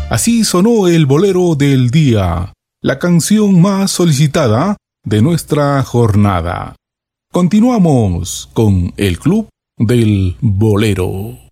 Así sonó el bolero del día, la canción más solicitada de nuestra jornada. Continuamos con el Club del Bolero.